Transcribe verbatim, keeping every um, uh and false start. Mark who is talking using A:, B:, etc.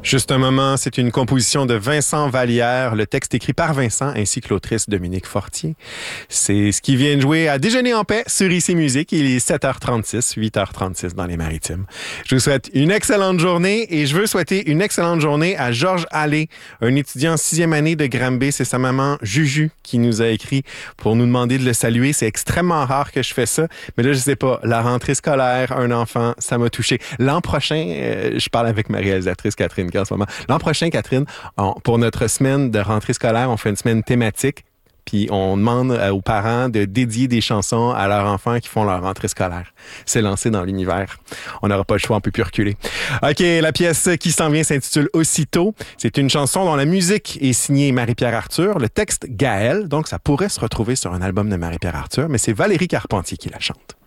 A: Juste un moment, c'est une composition de Vincent Vallière, le texte écrit par Vincent ainsi que l'autrice Dominique Fortier. C'est ce qui vient de jouer à Déjeuner en paix sur I C Musique. Il est sept heures trente-six, huit heures trente-six dans les Maritimes. Je vous souhaite une excellente journée et je veux souhaiter une excellente journée à Georges Allais, un étudiant en sixième année de Granby. C'est sa maman Juju qui nous a écrit pour nous demander de le saluer. C'est extrêmement rare que je fais ça, mais là, je sais pas, la rentrée scolaire, un enfant, ça m'a touché. L'an prochain, euh, je parle avec ma réalisatrice Catherine en ce moment. L'an prochain, Catherine, on, pour notre semaine de rentrée scolaire, on fait une semaine thématique, puis on demande aux parents de dédier des chansons à leurs enfants qui font leur rentrée scolaire. C'est lancé dans l'univers. On n'aura pas le choix, on peut plus reculer. OK, la pièce qui s'en vient s'intitule Aussitôt. C'est une chanson dont la musique est signée Marie-Pierre Arthur, le texte Gaël, donc ça pourrait se retrouver sur un album de Marie-Pierre Arthur, mais c'est Valérie Carpentier qui la chante.